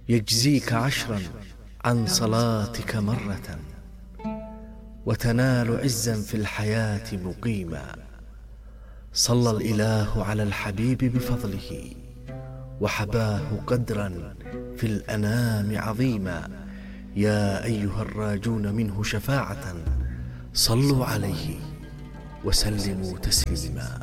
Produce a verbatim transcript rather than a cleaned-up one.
يجزيك عشرا عن صلاتك مرة، وتنال عزا في الحياة مقيما. صلى الإله على الحبيب بفضله، وحباه قدرا في الأنام عظيما. يا أيها الراجون منه شفاعة، صلوا عليه وسلموا تسليما.